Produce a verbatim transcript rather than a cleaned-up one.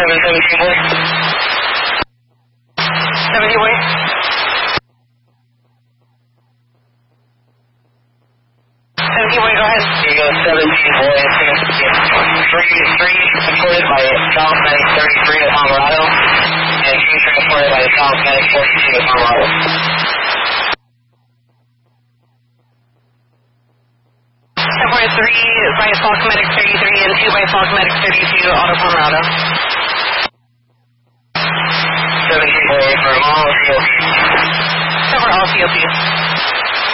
seven seventeen boy. seventeen boy. seventeen boy, go ahead. Here you go, seventeen boy. three three transported by South Medic thirty-three of Colorado, and two transported by South Medic forty-two of Colorado. Transported three by South Medic thirty-three and two by South Medic thirty-two, Auto Colorado. seventeen boy for all C O P. Cover all C O Ps.